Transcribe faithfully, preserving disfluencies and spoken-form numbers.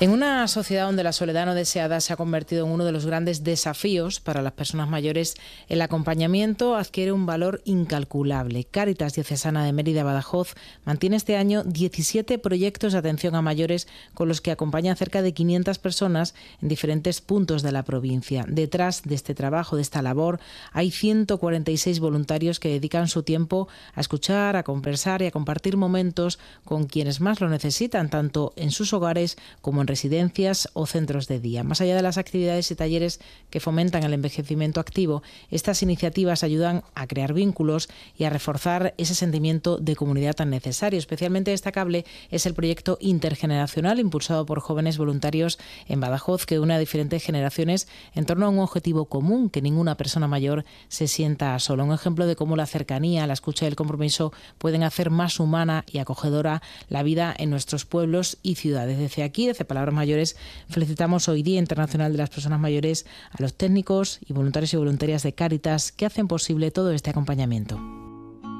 En una sociedad donde la soledad no deseada se ha convertido en uno de los grandes desafíos para las personas mayores, el acompañamiento adquiere un valor incalculable. Cáritas Diocesana de Mérida-Badajoz mantiene este año diecisiete proyectos de atención a mayores con los que acompaña a cerca de quinientas personas en diferentes puntos de la provincia. Detrás de este trabajo, de esta labor, hay ciento cuarenta y seis voluntarios que dedican su tiempo a escuchar, a conversar y a compartir momentos con quienes más lo necesitan, tanto en sus hogares como en residencias o centros de día. Más allá de las actividades y talleres que fomentan el envejecimiento activo, estas iniciativas ayudan a crear vínculos y a reforzar ese sentimiento de comunidad tan necesario. Especialmente destacable es el proyecto intergeneracional impulsado por jóvenes voluntarios en Badajoz que une a diferentes generaciones en torno a un objetivo común: que ninguna persona mayor se sienta sola. Un ejemplo de cómo la cercanía, la escucha y el compromiso pueden hacer más humana y acogedora la vida en nuestros pueblos y ciudades. Desde aquí, desde Palabras Mayores, felicitamos hoy Día Internacional de las Personas Mayores a los técnicos y voluntarios y voluntarias de Cáritas que hacen posible todo este acompañamiento.